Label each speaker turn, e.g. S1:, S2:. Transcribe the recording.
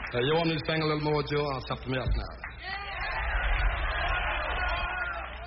S1: You want me to sing a little more, Joe? It's up to me up now.